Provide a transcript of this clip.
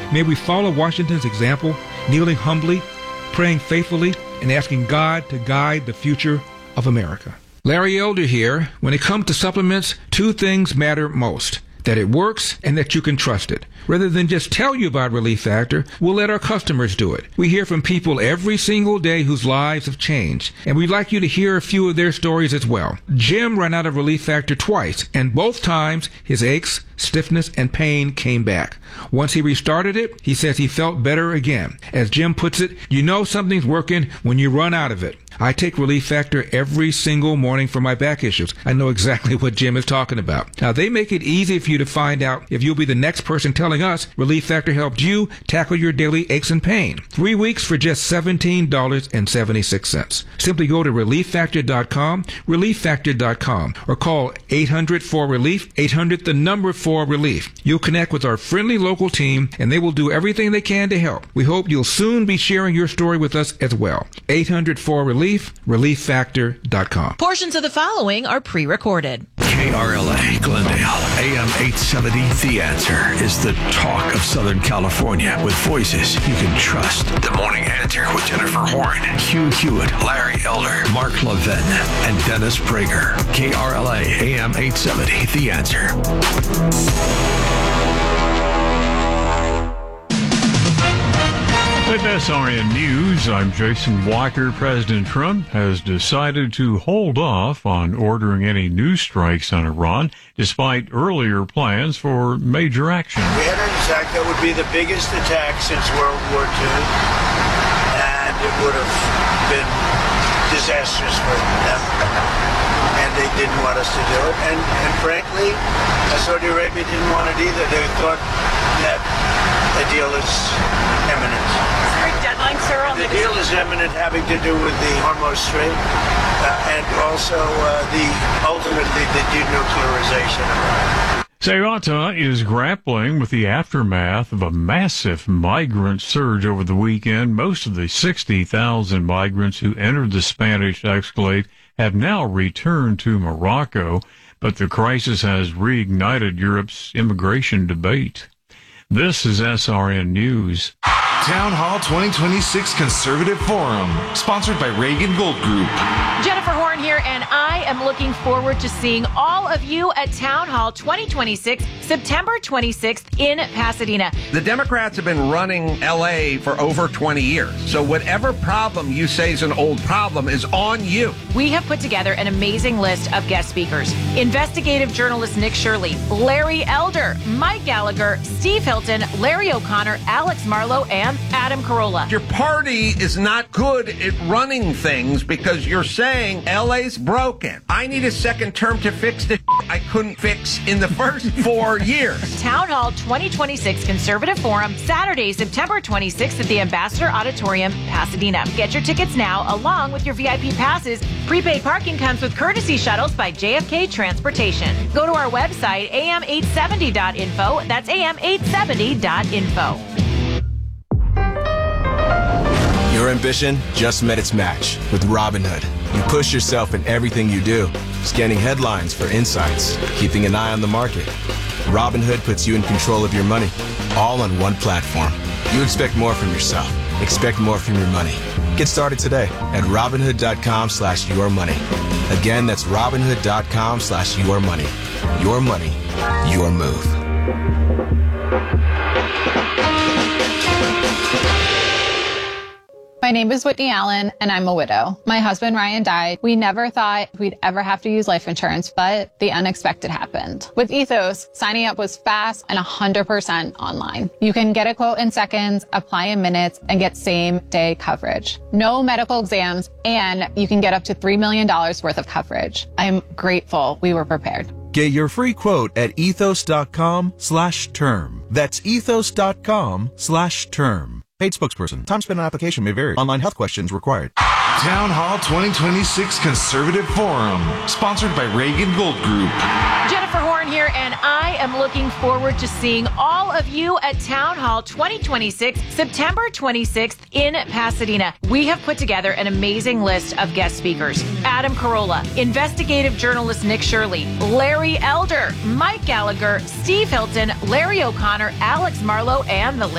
May we follow Washington's example, kneeling humbly, praying faithfully, and asking God to guide the future of America. Larry Elder here. When it comes to supplements, two things matter most: that it works and that you can trust it. Rather than just tell you about Relief Factor, we'll let our customers do it. We hear from people every single day whose lives have changed, and we'd like you to hear a few of their stories as well. Jim ran out of Relief Factor twice, and both times his aches, stiffness, and pain came back. Once he restarted it, he says he felt better again. As Jim puts it, you know something's working when you run out of it. I take Relief Factor every single morning for my back issues. I know exactly what Jim is talking about. Now, they make it easy for you to find out if you'll be the next person telling us Relief Factor helped you tackle your daily aches and pain. 3 weeks for just $17.76. Simply go to ReliefFactor.com, ReliefFactor.com, or call 800-4RELIEF, 800-4RELIEF. You'll connect with our friendly local team, and they will do everything they can to help. We hope you'll soon be sharing your story with us as well. 800-4RELIEF, ReliefFactor.com. Portions of the following are pre-recorded. KRLA Glendale, AM 870, The Answer is the talk of Southern California with voices you can trust. The Morning Answer with Jennifer Horn, Hugh Hewitt, Larry Elder, Mark Levin, and Dennis Prager. KRLA, AM 870, The Answer. With SRN News, I'm Jason Walker. President Trump has decided to hold off on ordering any new strikes on Iran, despite earlier plans for major action. We had an attack that would be the biggest attack since World War II, and it would have been disastrous for them. And they didn't want us to do it. And frankly, Saudi Arabia didn't want it either. They thought that the deal is imminent. Deadline, sir, on the deal is imminent, having to do with the Hormuz Strait and also ultimately the denuclearization of Iran. Ceuta is grappling with the aftermath of a massive migrant surge over the weekend. Most of the 60,000 migrants who entered the Spanish exclave have now returned to Morocco, but the crisis has reignited Europe's immigration debate. This is SRN News. Town Hall 2026 Conservative Forum, sponsored by Reagan Gold Group. Jennifer Horn here, and I am looking forward to seeing all of you at Town Hall 2026, September 26th in Pasadena. The Democrats have been running L.A. for over 20 years, so whatever problem you say is an old problem is on you. We have put together an amazing list of guest speakers. Investigative journalist Nick Shirley, Larry Elder, Mike Gallagher, Steve Hilton, Larry O'Connor, Alex Marlowe, and Adam Carolla. Your party is not good at running things because you're saying LA's broken. I need a second term to fix the I couldn't fix in the first 4 years. Town Hall 2026 Conservative Forum, Saturday, September 26th at the Ambassador Auditorium, Pasadena. Get your tickets now along with your VIP passes. Prepaid parking comes with courtesy shuttles by JFK Transportation. Go to our website, am870.info. That's am870.info. Your ambition just met its match with Robinhood. You push yourself in everything you do, scanning headlines for insights, keeping an eye on the market. Robinhood puts you in control of your money, all on one platform. You expect more from yourself. Expect more from your money. Get started today at Robinhood.com/yourmoney. Again, that's Robinhood.com/yourmoney. Your money, your move. My name is Whitney Allen, and I'm a widow. My husband, Ryan, died. We never thought we'd ever have to use life insurance, but the unexpected happened. With Ethos, signing up was fast and 100% online. You can get a quote in seconds, apply in minutes, and get same-day coverage. No medical exams, and you can get up to $3 million worth of coverage. I'm grateful we were prepared. Get your free quote at ethos.com/term. That's ethos.com/term. Paid spokesperson. Time spent on application may vary. Online health questions required. Town Hall 2026 Conservative Forum, sponsored by Reagan Gold Group. Jennifer Horn here, and I am looking forward to seeing all of you at Town Hall 2026, September 26th in Pasadena. We have put together an amazing list of guest speakers. Adam Carolla, investigative journalist Nick Shirley, Larry Elder, Mike Gallagher, Steve Hilton, Larry O'Connor, Alex Marlowe, and the